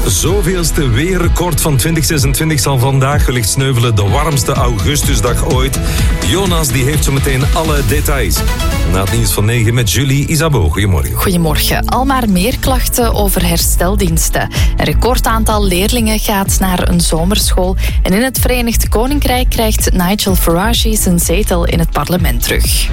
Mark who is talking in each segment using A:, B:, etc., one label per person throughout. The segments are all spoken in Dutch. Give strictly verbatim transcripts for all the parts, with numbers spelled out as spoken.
A: zoveelste weerrecord van twintig zesentwintig zal vandaag wellicht sneuvelen. De warmste augustusdag ooit. Jonas die heeft zo meteen alle details. Na het nieuws van negen met Julie Isabeau. Goedemorgen.
B: Goedemorgen. Al maar meer klachten over hersteldiensten. Een recordaantal leerlingen gaat naar een zomerschool. En in het Verenigd Koninkrijk krijgt Nigel Farage zijn zetel in het parlement terug.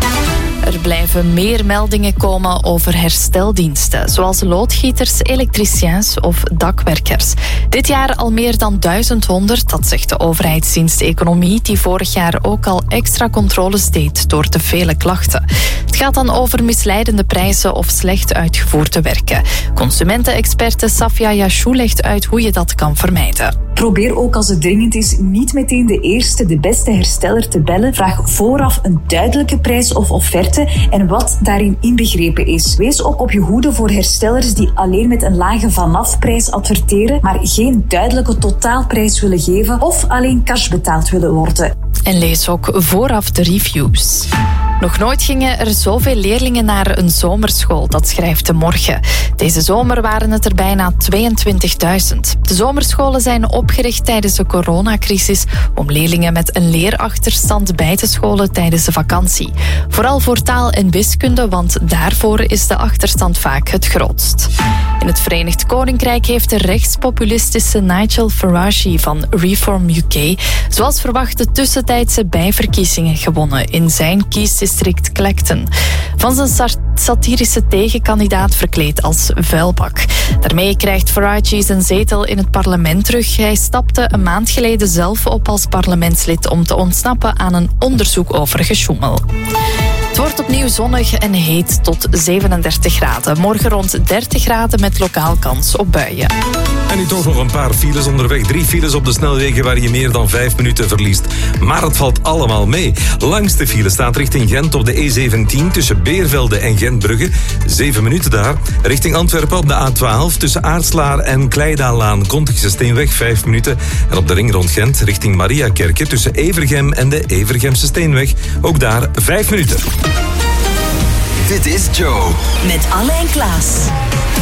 B: Er blijven meer meldingen komen over hersteldiensten, zoals loodgieters, elektriciens of dakwerkers. Dit jaar al meer dan duizend honderd, dat zegt de overheidsdienst Economie, die vorig jaar ook al extra controles deed door de vele klachten. Het gaat dan over misleidende prijzen of slecht uitgevoerde werken. Consumentenexperte Safia Yashou legt uit hoe je dat kan vermijden.
C: Probeer ook als het dringend is niet meteen de eerste, de beste hersteller te bellen. Vraag vooraf een duidelijke prijs of offerte en wat daarin inbegrepen is. Wees ook op je hoede voor herstellers die alleen met een lage vanafprijs adverteren, maar geen duidelijke totaalprijs willen geven of alleen cash betaald willen worden.
B: En lees ook vooraf de reviews. Nog nooit gingen er zoveel leerlingen naar een zomerschool, dat schrijft De Morgen. Deze zomer waren het er bijna tweeëntwintigduizend. De zomerscholen zijn opgericht tijdens de coronacrisis om leerlingen met een leerachterstand bij te scholen tijdens de vakantie. Vooral voor taal en wiskunde, want daarvoor is de achterstand vaak het grootst. In het Verenigd Koninkrijk heeft de rechtspopulistische Nigel Farage van Reform U K zoals verwacht de tussentijdse bijverkiezingen gewonnen in zijn kiesdistrict Clacton. Van zijn satirische tegenkandidaat verkleed als vuilbak. Daarmee krijgt Farage zijn zetel in het parlement terug. Hij stapte een maand geleden zelf op als parlementslid om te ontsnappen aan een onderzoek over gesjoemel. Het wordt opnieuw zonnig en heet tot zevenendertig graden. Morgen rond dertig graden met lokaal kans op buien.
A: En nu toch nog een paar files onderweg. Drie files op de snelwegen waar je meer dan vijf minuten verliest. Maar het valt allemaal mee. Langste file staat richting Gent op de E zeventien tussen Beervelde en Gentbrugge. Zeven minuten daar. Richting Antwerpen op de A twaalf tussen Aartslaar en Kleidaallaan. Kontigse Steenweg, vijf minuten. En op de ring rond Gent richting Mariakerke tussen Evergem en de Evergemse Steenweg. Ook daar vijf minuten.
D: Dit is Joe.
E: Met Alle en Klaas.